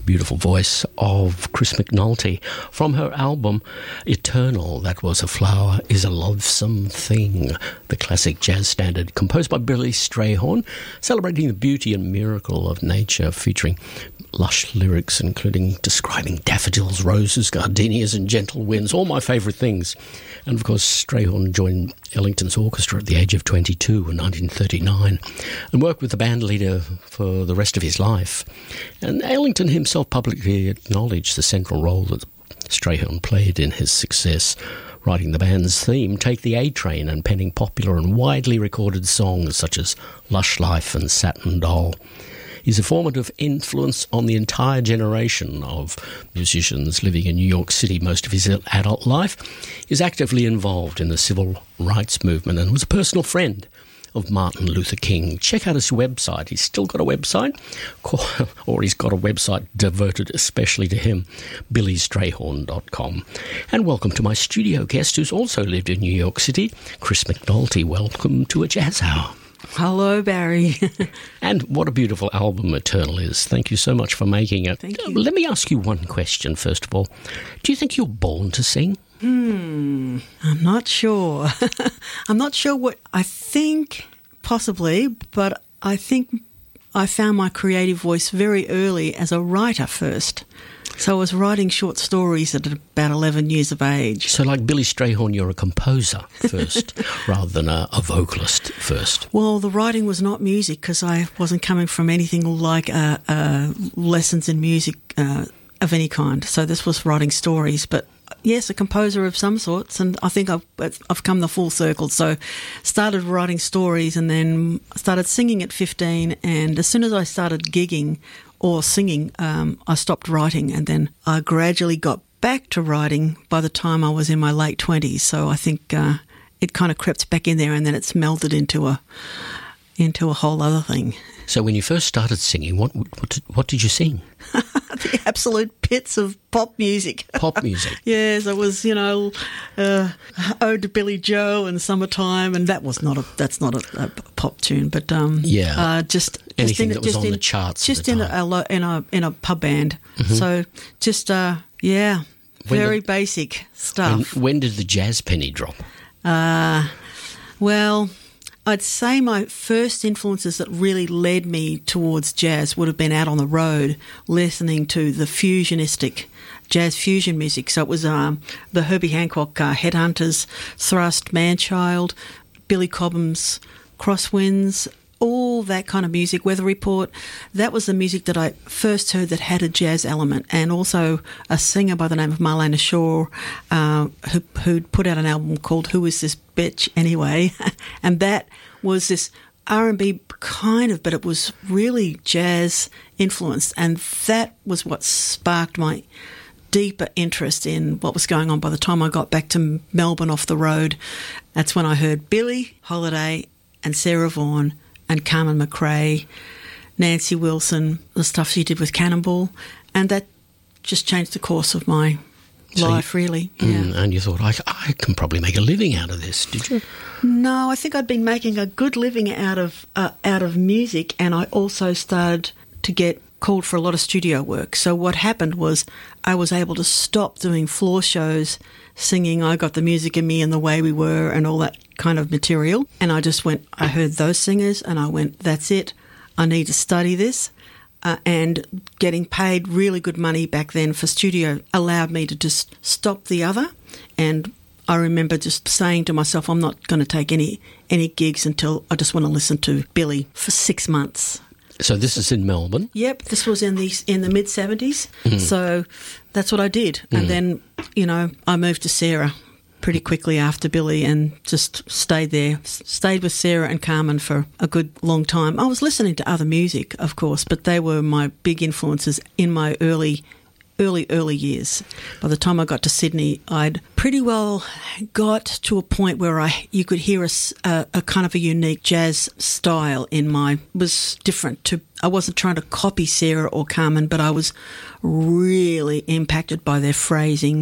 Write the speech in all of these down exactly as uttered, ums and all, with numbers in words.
beautiful voice of Chris McNulty from her album Eternal. That was A Flower is a Lovesome Thing, the classic jazz standard composed by Billy Strayhorn, celebrating the beauty and miracle of nature, featuring lush lyrics including describing daffodils, roses, gardenias and gentle winds, all my favourite things. And of course Strayhorn joined Ellington's orchestra at the age of twenty-two in nineteen thirty-nine and worked with the band leader for the rest of his life. And Ellington himself publicly acknowledged the central role that Strayhorn played in his success, writing the band's theme, Take the A-Train, and penning popular and widely recorded songs such as Lush Life and Satin Doll. He's a formative influence on the entire generation of musicians living in New York City most of his adult life. He's actively involved in the civil rights movement and was a personal friend of Martin Luther King. Check out his website. He's still got a website, or he's got a website devoted especially to him, billy strayhorn dot com. And welcome to my studio guest who's also lived in New York City, Chris McNulty. Welcome to A Jazz Hour. Hello, Barry. And what a beautiful album Eternal is. Thank you so much for making it. Thank you. Let me ask you one question, first of all. Do you think you're born to sing? Hmm, I'm not sure. I'm not sure what I think, possibly, but I think I found my creative voice very early as a writer first. So I was writing short stories at about eleven years of age. So like Billy Strayhorn, you're a composer first rather than a, a vocalist first. Well, the writing was not music because I wasn't coming from anything like uh, uh, lessons in music uh, of any kind. So this was writing stories, but yes, a composer of some sorts, and I think I've, I've come the full circle. So started writing stories and then started singing at fifteen, and as soon as I started gigging or singing, um, I stopped writing, and then I gradually got back to writing by the time I was in my late twenties. So I think uh, it kind of crept back in there, and then it's melded into a into a whole other thing. So when you first started singing, what what did, what did you sing? The absolute pits of pop music. Pop music? Yes, it was, you know, uh, Ode to Billy Joe and Summertime, and that was not a that's not a, a pop tune, but um, yeah, uh, just anything just in, that was just on in, the charts. just at in the time. a, in a in a pub band. Mm-hmm. So just uh, yeah, when very the, basic stuff. When, when did the jazz penny drop? Uh, well, I'd say my first influences that really led me towards jazz would have been out on the road, listening to the fusionistic jazz fusion music. So it was um, the Herbie Hancock uh, Headhunters, Thrust, Manchild, Billy Cobham's Crosswinds, all that kind of music, Weather Report. That was the music that I first heard that had a jazz element, and also a singer by the name of Marlena Shaw uh, who, who'd put out an album called Who Is This Bitch Anyway? And that was this R and B kind of, but it was really jazz influenced, and that was what sparked my deeper interest in what was going on. By the time I got back to Melbourne off the road, that's when I heard Billie Holiday and Sarah Vaughan and Carmen McRae, Nancy Wilson, the stuff she did with Cannonball, and that just changed the course of my so life, you, really. Mm, yeah. And you thought, I, I can probably make a living out of this, did you? No, I think I'd been making a good living out of uh, out of music, and I also started to get called for a lot of studio work. So what happened was I was able to stop doing floor shows, singing I Got the Music in Me and The Way We Were and all that kind of material. And I just went, I heard those singers and I went, that's it. I need to study this. Uh, and getting paid really good money back then for studio allowed me to just stop the other. And I remember just saying to myself, I'm not going to take any, any gigs until I just want to listen to Billy for six months. So this is in Melbourne? Yep, this was in the in the mid seventies. Mm. So that's what I did. Mm. And then, you know, I moved to Sarah pretty quickly after Billy and just stayed there. Stayed with Sarah and Carmen for a good long time. I was listening to other music, of course, but they were my big influences in my early early, early years. By the time I got to Sydney, I'd pretty well got to a point where I you could hear a, a, a kind of a unique jazz style in my... It was different to... I wasn't trying to copy Sarah or Carmen, but I was really impacted by their phrasing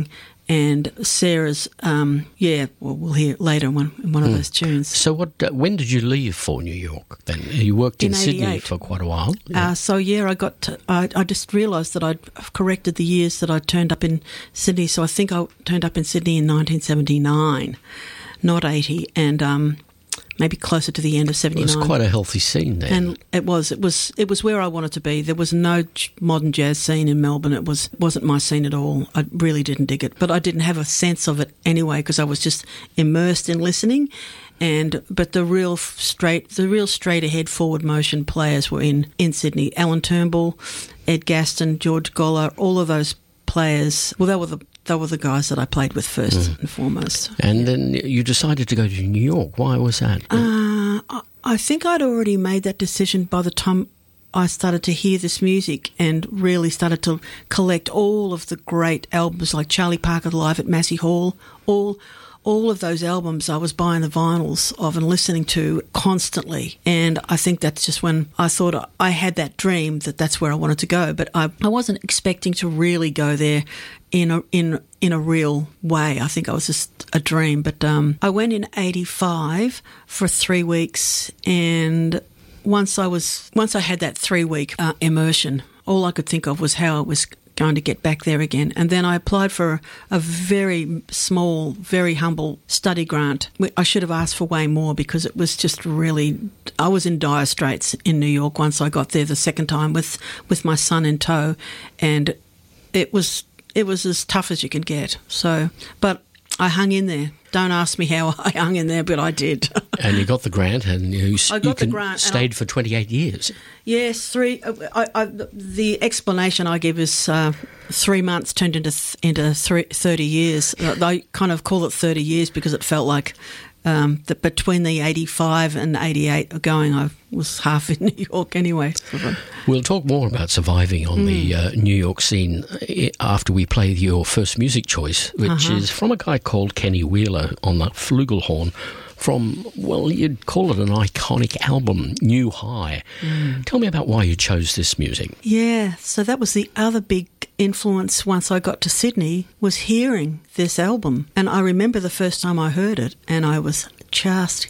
and Sarah's, um, yeah, well, we'll hear it later in one, in one of Mm. those tunes. So what? Uh, when did you leave for New York then? You worked in, In Sydney eighty-eight. for quite a while. Yeah. Uh, so, yeah, I got. To, I, I just realised that I'd corrected the years that I turned up in Sydney. So I think I turned up in Sydney in nineteen seventy-nine, not eighty, and um, maybe closer to the end of It seventy-nine. was quite a healthy scene then. And it was, it was, it was where I wanted to be. There was no j- modern jazz scene in Melbourne. It was wasn't my scene at all. I really didn't dig it, but I didn't have a sense of it anyway because I was just immersed in listening. And but the real f- straight, the real straight ahead forward motion players were in in Sydney. Alan Turnbull, Ed Gaston, George Goller, all of those players. Well, they were the they were the guys that I played with first Mm. and foremost. And then you decided to go to New York. Why was that? Uh, I, I think I'd already made that decision by the time I started to hear this music and really started to collect all of the great albums like Charlie Parker Live at Massey Hall. All all of those albums I was buying the vinyls of and listening to constantly. And I think that's just when I thought I had that dream that that's where I wanted to go. But I, I wasn't expecting to really go there in a, in in a real way. I think I was just a dream. But um, I went in eighty-five for three weeks, and once I was once I had that three week uh, immersion, all I could think of was how I was going to get back there again. And then I applied for a very small, very humble study grant. I should have asked for way more because it was just really, I was in dire straits in New York once I got there the second time with, with my son in tow, and it was it was as tough as you can get. So, but I hung in there. Don't ask me how I hung in there, but I did. And you got the grant, and you, I got you the can- grant, and stayed I- for twenty-eight years. Yes, three. I, I, the explanation I give is uh, three months turned into th- into three, thirty years. Uh, They kind of call it thirty years because it felt like um, that between the eighty-five and eighty-eight going, I was half in New York anyway. We'll talk more about surviving on Mm. the uh, New York scene uh, after we play your first music choice, which Uh-huh. is from a guy called Kenny Wheeler on the flugelhorn from, well, you'd call it an iconic album, New High. Mm. Tell me about why you chose this music. Yeah, so that was the other big influence once I got to Sydney, was hearing this album. And I remember the first time I heard it, and I was just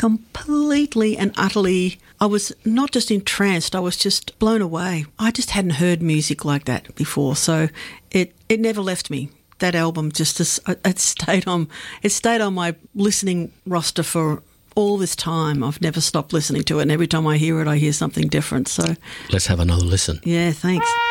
completely and utterly, I was not just entranced, I was just blown away. I just hadn't heard music like that before, so it, it never left me. That album just as, it stayed on it stayed on my listening roster for all this time. I've never stopped listening to it, and every time I hear it I hear something different. So Let's have another listen. yeah, thanks.